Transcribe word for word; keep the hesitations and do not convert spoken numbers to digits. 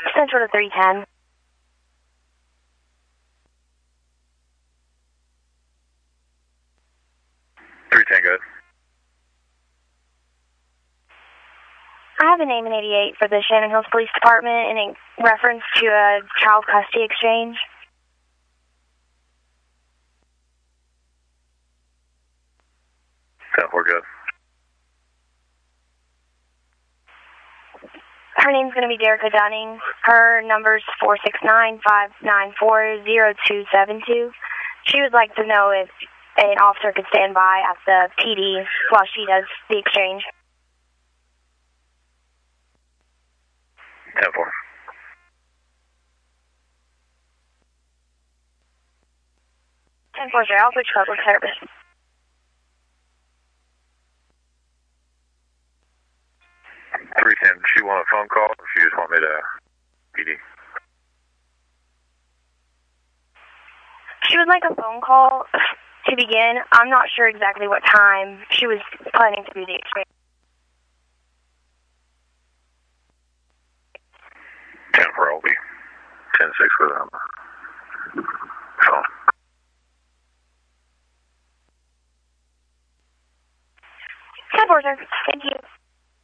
Central to three ten. three ten, good. I have a name in eighty-eight for the Shannon Hills Police Department in reference to a child custody exchange. ten four, good. Her name's going to be Derica Dunning. Her number's four six nine, five nine four, zero two seven two. She would like to know if an officer could stand by at the P D while she does the exchange. ten four. ten four, sir. I'll switch public service. three ten, does she want a phone call or she just want me to P D? She would like a phone call to begin. I'm not sure exactly what time she was planning to do the exchange. ten four, I'll be ten six with um, phone. ten four, sir.